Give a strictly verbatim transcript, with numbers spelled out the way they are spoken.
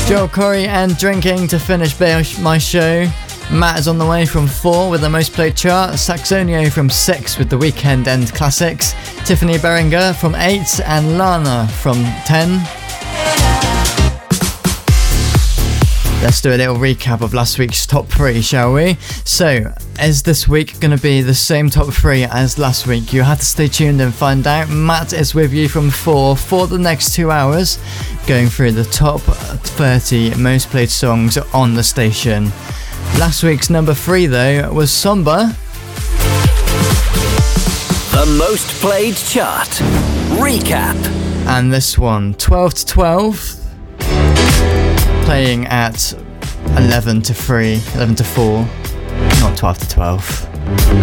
Joel Corey and Drinking to finish my show. Matt is on the way from four with the most played chart. Saxonio from six with the Weekend End Classics. Tiffany Beringer from eight and Lana from ten. Let's do a little recap of last week's top three, shall we? So, is this week going to be the same top three as last week? You have to stay tuned and find out. Matt is with you from four for the next two hours, going through the top thirty most played songs on the station. Last week's number three, though, was Somber. The most played chart. Recap. And this one, twelve to twelve. Playing at eleven to three, eleven to four, not twelve to twelve.